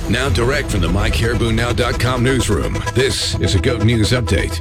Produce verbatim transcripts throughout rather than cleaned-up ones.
Now direct from the my caribou now dot com newsroom, this is a Goat News Update.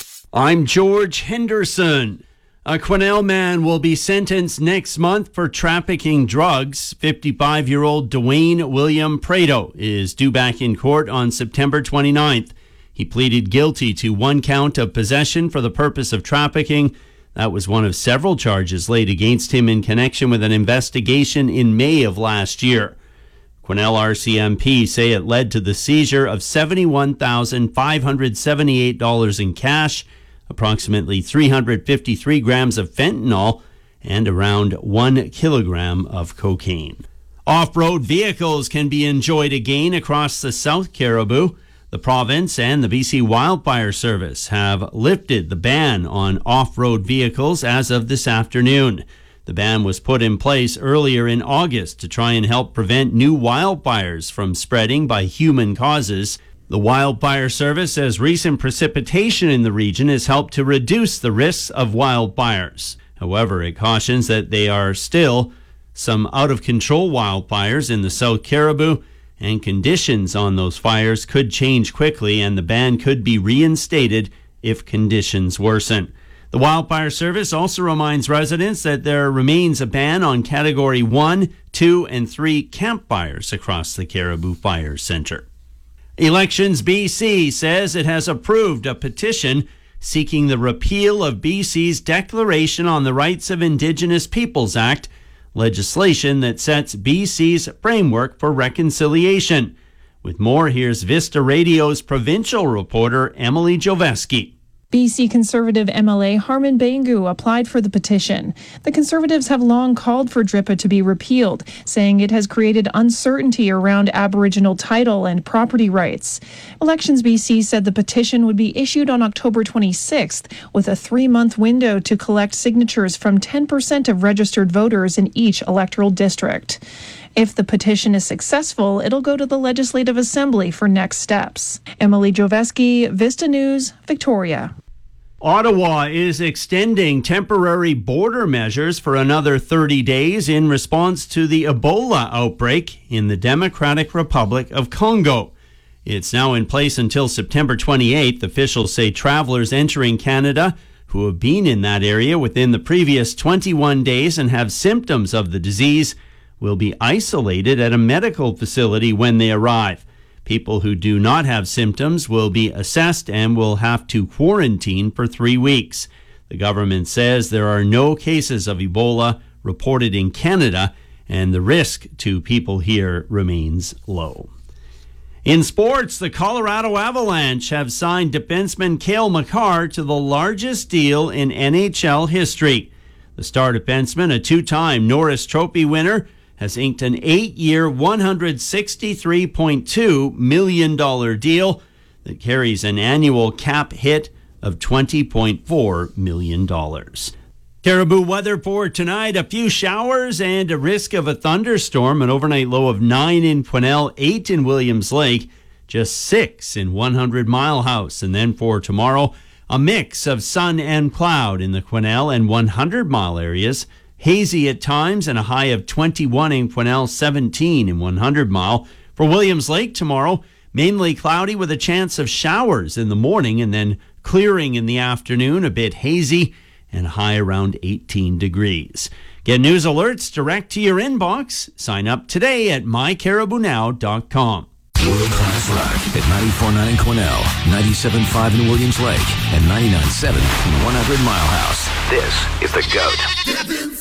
I'm George Henderson. A Quesnel man will be sentenced next month for trafficking drugs. fifty-five-year-old Dwayne William Prado is due back in court on September twenty-ninth. He pleaded guilty to one count of possession for the purpose of trafficking. That was one of several charges laid against him in connection with an investigation in May of last year. Quesnel R C M P say it led to the seizure of seventy-one thousand five hundred seventy-eight dollars in cash, approximately three hundred fifty-three grams of fentanyl, and around one kilogram of cocaine. Off-road vehicles can be enjoyed again across the South Caribou. The province and the B C Wildfire Service have lifted the ban on off-road vehicles as of this afternoon. The ban was put in place earlier in August to try and help prevent new wildfires from spreading by human causes. The Wildfire Service says recent precipitation in the region has helped to reduce the risks of wildfires. However, it cautions that there are still some out-of-control wildfires in the South Caribou, and conditions on those fires could change quickly, and the ban could be reinstated if conditions worsen. The Wildfire Service also reminds residents that there remains a ban on Category one, two, and three campfires across the Caribou Fire Centre. Elections B C says it has approved a petition seeking the repeal of B C's Declaration on the Rights of Indigenous Peoples Act, legislation that sets B C's framework for reconciliation. With more, here's Vista Radio's provincial reporter Emily Joveski. B C Conservative M L A Harman Bangu applied for the petition. The Conservatives have long called for D R I P A to be repealed, saying it has created uncertainty around Aboriginal title and property rights. Elections B C said the petition would be issued on October twenty-sixth, with a three-month window to collect signatures from ten percent of registered voters in each electoral district. If the petition is successful, it'll go to the Legislative Assembly for next steps. Emily Joveski, Vista News, Victoria. Ottawa is extending temporary border measures for another thirty days in response to the Ebola outbreak in the Democratic Republic of Congo. It's now in place until September twenty-eighth. Officials say travelers entering Canada who have been in that area within the previous twenty-one days and have symptoms of the disease will be isolated at a medical facility when they arrive. People who do not have symptoms will be assessed and will have to quarantine for three weeks. The government says there are no cases of Ebola reported in Canada, and the risk to people here remains low. In sports, the Colorado Avalanche have signed defenseman Cale Makar to the largest deal in N H L history. The star defenseman, a two-time Norris Trophy winner, has inked an eight-year, one hundred sixty-three point two million dollars deal that carries an annual cap hit of twenty point four million dollars. Caribou weather for tonight, a few showers and a risk of a thunderstorm. An overnight low of nine in Quesnel, eight in Williams Lake, just six in one hundred Mile House. And then for tomorrow, a mix of sun and cloud in the Quesnel and one hundred Mile areas. Hazy at times and a high of twenty-one in Quesnel, seventeen in one hundred Mile. For Williams Lake tomorrow, mainly cloudy with a chance of showers in the morning and then clearing in the afternoon, a bit hazy and high around eighteen degrees. Get news alerts direct to your inbox. Sign up today at my caribou now dot com. World-class rock at ninety-four point nine in Quesnel, ninety-seven point five in Williams Lake, and ninety-nine point seven in one hundred Mile House. This is The Goat.